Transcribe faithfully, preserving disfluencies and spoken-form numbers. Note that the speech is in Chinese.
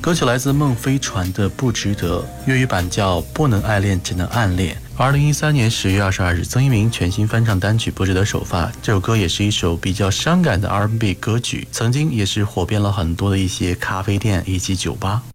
歌曲来自孟飞船的《不值得》，粤语版叫《不能爱恋只能暗恋》。二零一三年十月二十二日，曾一鸣全新翻唱单曲《不值得》首发。这首歌也是一首比较伤感的 R and B 歌曲，曾经也是火遍了很多的一些咖啡店以及酒吧。